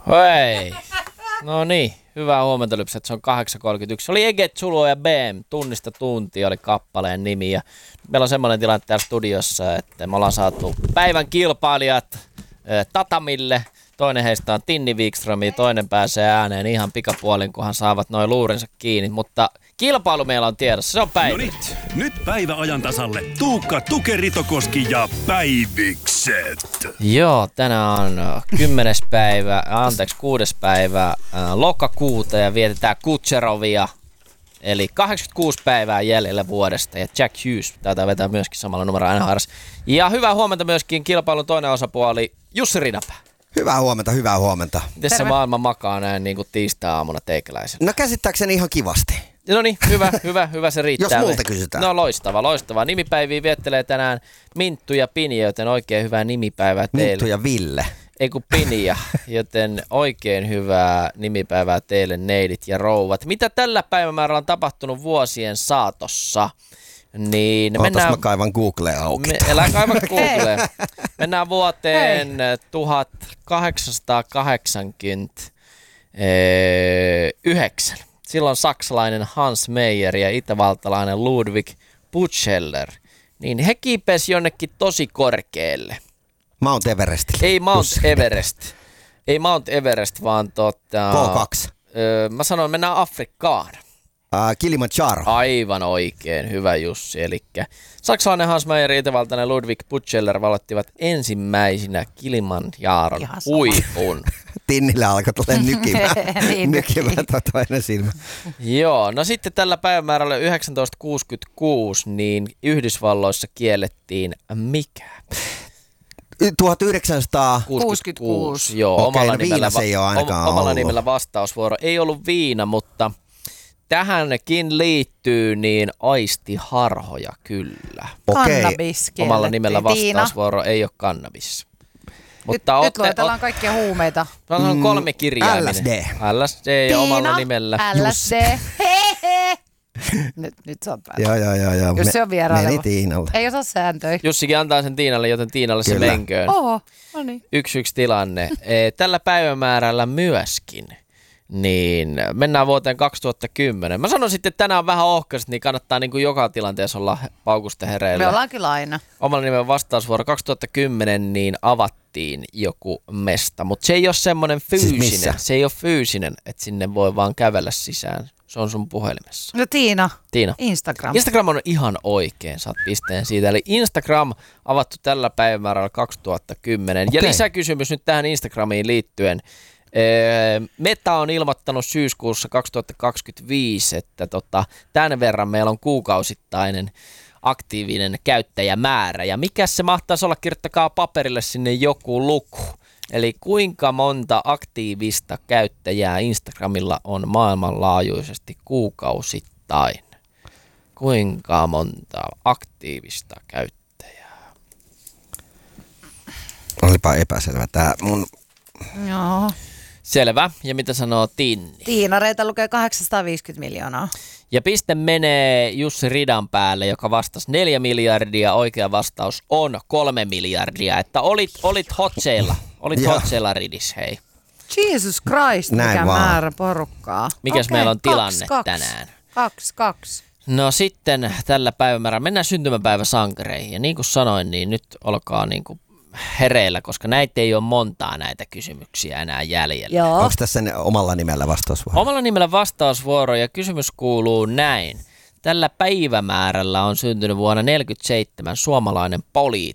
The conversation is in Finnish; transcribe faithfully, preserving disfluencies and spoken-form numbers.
Hei. No niin, hyvää huomenta Lypsät, se on kahdeksan kolmekymmentäyksi. Se oli Eget, Sulo ja B M, tunnista tunti oli kappaleen nimi. Ja meillä on semmoinen tilanne täällä studiossa, että me ollaan saatu päivän kilpailijat äh, tatamille. Toinen heistä on Tinni Wikström, toinen pääsee ääneen ihan pikapuolin, kunhan saavat noin luurinsa kiinni. Mutta kilpailu meillä on tiedossa, se on Päivi. No nyt, nyt päiväajan tasalle Tuukka Tukeritokoski ja Päivikset. Joo, tänään on kymmenes päivä, anteeksi kuudes päivä äh, lokakuuta ja vietetään Kutserovia. Eli kahdeksankymmentäkuusi päivää jäljellä vuodesta ja Jack Hughes taitaa vetää myöskin samalla numerolla N H R:ssä. Ja hyvää huomenta myöskin kilpailun toinen osapuoli Jussi Ridapää. Hyvää huomenta, hyvää huomenta. Miten se maailma makaa näin niin kuin tiistai-aamuna teikäläisenä? No käsittääkseni ihan kivasti. No niin, hyvä, hyvä, hyvä se riittää. Jos multa kysytään. No loistava, loistava. Nimipäiviä viettelee tänään Minttu ja Pinja, joten oikein hyvää nimipäivää teille. Minttu ja Ville. Ei kun Pinja, joten oikein hyvää nimipäivää teille neidit ja rouvat. Mitä tällä päivämäärällä on tapahtunut vuosien saatossa? Niin Ootas mennään, mä kaivan Googleen auki. Me, älä kaiva Googleen. Mennään vuoteen tuhatkahdeksansataakahdeksankymmentäyhdeksän. Silloin saksalainen Hans Meyer ja itävaltalainen Ludwig Buchheller, niin he kiipesi jonnekin tosi korkealle. Mount Everestille. Ei Mount Everest. Ei Mount Everest, vaan tota... K kaksi. Öö, mä sanoin, mennään Afrikkaan. Uh, Kilimanjaro. Aivan oikein, hyvä Jussi. Elikkä saksalainen Hans Meyer ja itävaltainen Ludwig Buchheller valottivat ensimmäisinä Kilimanjaron huipun. Tinnillä alkoi tulemaan nykimään. nykimään tuo toinen silmä. Joo, no sitten tällä päivämäärällä tuhatyhdeksänsataakuusikymmentäkuusi niin Yhdysvalloissa kiellettiin mikä? tuhatyhdeksänsataakuusikymmentäkuusi. Joo, Okei, omalla, no nimellä, se ei ole ainakaan omalla ollut. nimellä vastausvuoro. Ei ollut viina, mutta tähänkin liittyy niin aistiharhoja kyllä. Okei. Kannabis Omalla nimellä Tiina. vastausvuoro ei ole kannabis. Nyt, nyt luetellaan kaikkia huumeita. Mä sanon kolme kirjaiminen. L S D. L S D ja omalla nimellä. L S D. Hehe. Nyt, nyt se on päällä. Joo, joo, joo. joo. Jos se on vieraileva. Meni Tiinalle. Ei osaa sääntöjä. Jussikin antaa sen Tiinalle, joten Tiinalle se Kyllä. menköön. Oho, no niin. Yksi yksi tilanne. E, Tällä päivämäärällä myöskin, niin mennään vuoteen kaksituhattakymmenen. Mä sanon sitten, että tänään on vähän ohkaiset, niin kannattaa niin kuin joka tilanteessa olla paukusta hereillä. Me ollaan kyllä aina. Omalla nimellä vastausvuoro kaksituhattakymmenen niin avattiin joku mesta, mutta se ei ole semmoinen fyysinen, Siis missä? se ei ole fyysinen, että sinne voi vaan kävellä sisään. Se on sun puhelimessa. No Tiina, Tiina. Instagram. Instagram on ihan oikein, saat pisteen siitä. Eli Instagram avattu tällä päivämäärällä kaksituhattakymmenen. Ja Okei. lisäkysymys nyt tähän Instagramiin liittyen. Meta on ilmoittanut syyskuussa kaksituhattakaksikymmentäviisi, että tota, tämän verran meillä on kuukausittainen aktiivinen käyttäjämäärä. Ja mikä se mahtaisi olla? Kirjoittakaa paperille sinne joku luku. Eli kuinka monta aktiivista käyttäjää Instagramilla on maailmanlaajuisesti kuukausittain? Kuinka monta aktiivista käyttäjää? Olipa epäselvä tää mun... Joo. Selvä. Ja mitä sanoo Tinni? Tiina Reita lukee kahdeksansataaviisikymmentä miljoonaa. Ja piste menee Jussi Ridan päälle, joka vastasi neljä miljardia. Oikea vastaus on kolme miljardia. Että olit, olit hotseilla. Olit Joo. hotseilla Ridis, hei. Jesus Christ, Näin mikä vaan. määrä porukkaa. Mikäs Okei, meillä on tilanne kaksi, kaksi. tänään? Kaksi, kaksi. No sitten tällä päivämäärällä mennään syntymäpäiväsankareihin. Ja niin kuin sanoin, niin nyt olkaa niin kuin hereillä, koska näitä ei ole montaa näitä kysymyksiä enää jäljellä. Joo. Onko tässä ne omalla nimellä vastausvuoro? Omalla nimellä vastausvuoro ja kysymys kuuluu näin. Tällä päivämäärällä on syntynyt vuonna tuhatyhdeksänsataaneljäkymmentäseitsemän suomalainen poliitikko.